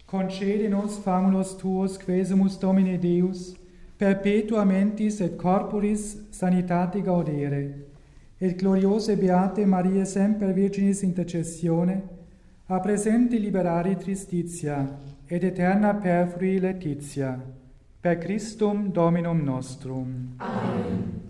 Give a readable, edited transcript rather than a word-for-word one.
Concede nos famulus tuos, quesumus Domine Deus, perpetua mentis et corporis sanitate gaudere, et gloriose beate Mariae semper Virginis intercessione, a presente liberare tristitia, et eterna perfrui laetitia. Per Christum Dominum nostrum. Amen.